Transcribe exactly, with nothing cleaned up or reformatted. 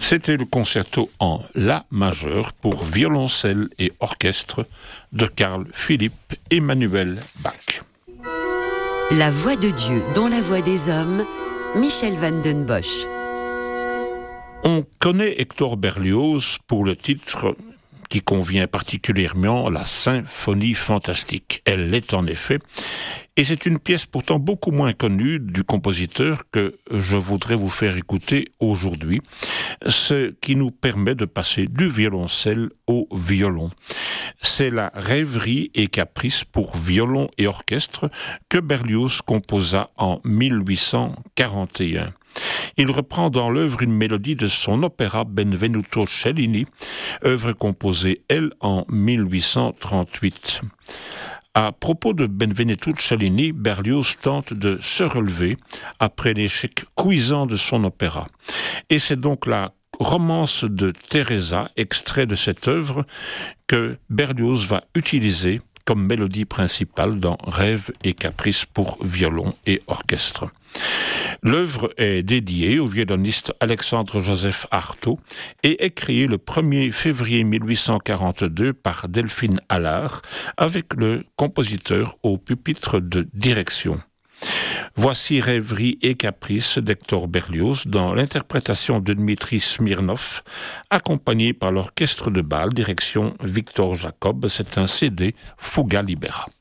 C'était le concerto en La majeur pour violoncelle et orchestre de Carl Philipp Emanuel Bach. La voix de Dieu dans la voix des hommes, Michel van den Bosch. On connaît Hector Berlioz pour le titre qui convient particulièrement, la symphonie fantastique. Elle l'est en effet, et c'est une pièce pourtant beaucoup moins connue du compositeur que je voudrais vous faire écouter aujourd'hui, ce qui nous permet de passer du violoncelle au violon. C'est la rêverie et caprice pour violon et orchestre que Berlioz composa en mille huit cent quarante et un. Il reprend dans l'œuvre une mélodie de son opéra Benvenuto Cellini, œuvre composée, elle, en mille huit cent trente-huit. À propos de Benvenuto Cellini, Berlioz tente de se relever après l'échec cuisant de son opéra. Et c'est donc la romance de Teresa, extrait de cette œuvre, que Berlioz va utiliser comme mélodie principale dans Rêve et caprice pour violon et orchestre. L'œuvre est dédiée au violoniste Alexandre-Joseph Artaud et est créée le premier février mille huit cent quarante-deux par Delphine Allard avec le compositeur au pupitre de direction. Voici Rêverie et caprice d'Hector Berlioz dans l'interprétation de Dmitri Smirnov, accompagné par l'orchestre de Bâle, direction Victor Jacob. C'est un C D Fuga Libera.